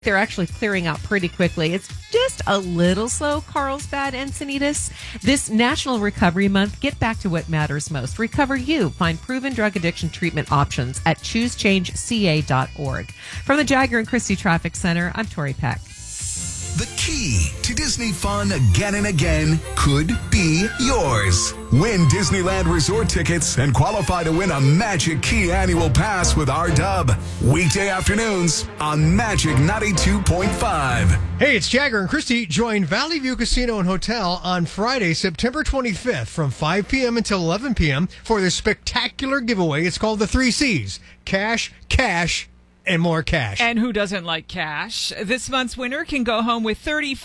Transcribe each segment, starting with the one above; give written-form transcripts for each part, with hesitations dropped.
They're actually clearing out pretty quickly. It's just a little slow, Carlsbad, Encinitas. This National Recovery Month, get back to what matters most. Recover You. Find proven drug addiction treatment options at choosechangeca.org. From the Jagger and Christie Traffic Center, I'm Tori Peck. The key to Disney fun again and again could be yours. Win Disneyland Resort tickets and qualify to win a Magic Key Annual Pass with R-Dub. Weekday afternoons on Magic 92.5. Hey, it's Jagger and Christie. Join Valley View Casino and Hotel on Friday, September 25th from 5 p.m. until 11 p.m. for this spectacular giveaway. It's called the 3 C's. Cash, cash, and more cash. And who doesn't like cash? This month's winner can go home with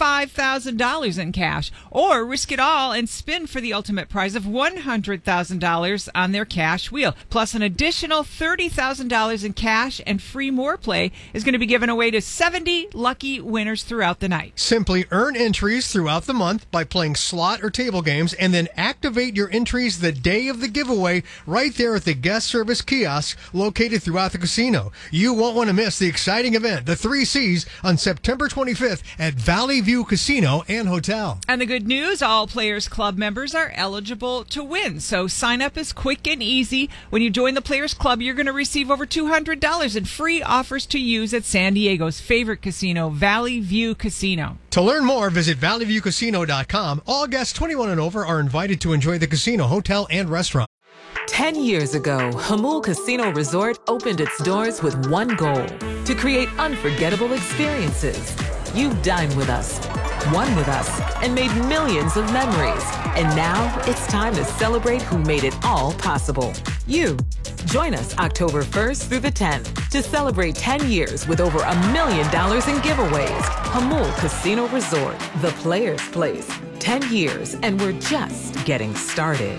$35,000 in cash, or risk it all and spin for the ultimate prize of $100,000 on their cash wheel. Plus, an additional $30,000 in cash and free more play is going to be given away to 70 lucky winners throughout the night. Simply earn entries throughout the month by playing slot or table games, and then activate your entries the day of the giveaway right there at the guest service kiosk located throughout the casino. You won't want to miss the exciting event, the 3 C's, on September 25th at Valley View Casino and Hotel. And the good news, all Players Club members are eligible to win. So sign up is quick and easy. When you join the Players Club, you're going to receive over $200 in free offers to use at San Diego's favorite casino, Valley View Casino. To learn more, visit valleyviewcasino.com. All guests 21 and over are invited to enjoy the casino, hotel, and restaurant. 10 years ago, Jamul Casino Resort opened its doors with one goal: to create unforgettable experiences. You dined with us, won with us, and made millions of memories. And now it's time to celebrate who made it all possible. You. Join us October 1st through the 10th to celebrate 10 years with over $1 million in giveaways. Jamul Casino Resort, the player's place. 10 years, and we're just getting started.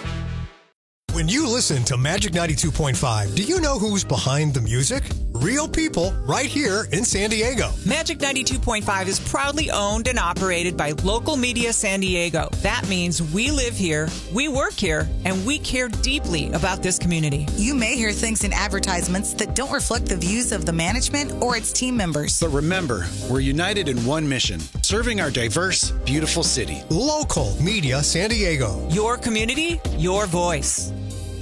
When you listen to Magic 92.5, do you know who's behind the music? Real people right here in San Diego. Magic 92.5 is proudly owned and operated by Local Media San Diego. That means we live here, we work here, and we care deeply about this community. You may hear things in advertisements that don't reflect the views of the management or its team members. But remember, we're united in one mission: serving our diverse, beautiful city. Local Media San Diego. Your community, your voice.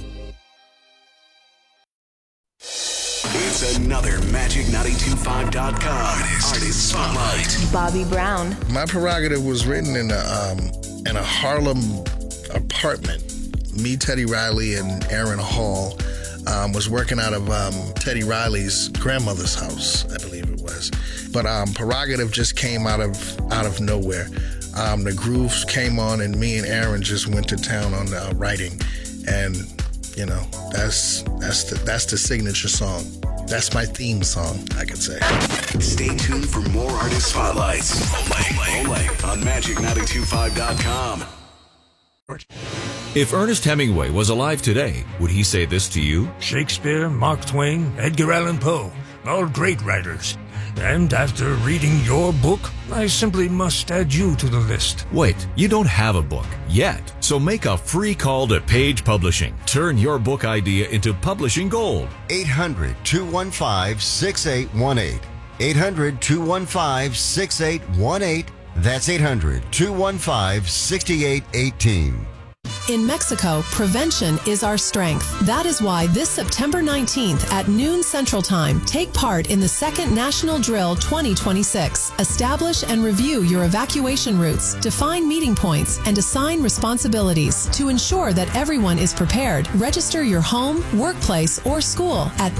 It's another Magic925.com Artist Spotlight. Bobby Brown. My Prerogative was written in a Harlem apartment. Me, Teddy Riley, and Aaron Hall was working out of Teddy Riley's grandmother's house, I believe it was. But Prerogative just came out of nowhere. The grooves came on, and me and Aaron just went to town on writing, and you know, that's the signature song. That's my theme song, I could say. Stay tuned for more Artist Spotlights. Only on Magic925.com. If Ernest Hemingway was alive today, would he say this to you? Shakespeare, Mark Twain, Edgar Allan Poe, all great writers. And after reading your book, I simply must add you to the list. Wait, you don't have a book yet. So make a free call to Page Publishing. Turn your book idea into publishing gold. 800-215-6818. 800-215-6818. That's 800-215-6818. In Mexico, prevention is our strength. That is why this September 19th at noon Central Time, take part in the Second National Drill 2026. Establish and review your evacuation routes, define meeting points, and assign responsibilities. To ensure that everyone is prepared, register your home, workplace, or school at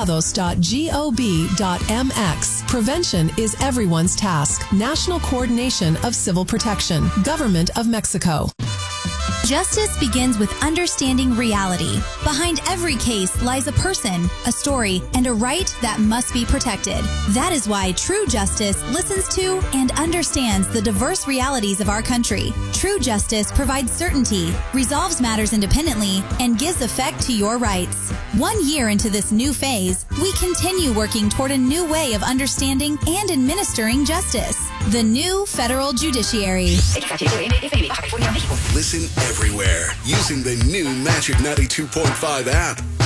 preparados.gov.mx. Prevention is everyone's task. National Coordination of Civil Protection. Government of Mexico. Justice begins with understanding reality. Behind every case lies a person, a story, and a right that must be protected. That is why True Justice listens to and understands the diverse realities of our country. True Justice provides certainty, resolves matters independently, and gives effect to your rights. 1 year into this new phase, we continue working toward a new way of understanding and administering justice. The new federal judiciary. Listen everywhere using the new Magic 92.5 app.